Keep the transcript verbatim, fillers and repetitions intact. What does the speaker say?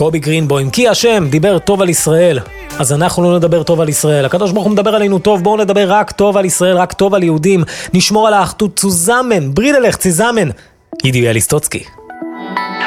קובי גרינבוים, כי השם דיבר טוב על ישראל, אז אנחנו לא נדבר טוב על ישראל. הקדוש ברוך הוא מדבר עלינו טוב, בואו נדבר רק טוב על ישראל, רק טוב על יהודים, נשמור על האחדות צוזמן, ברידלך צזמן. ידידי אליסטוצקי.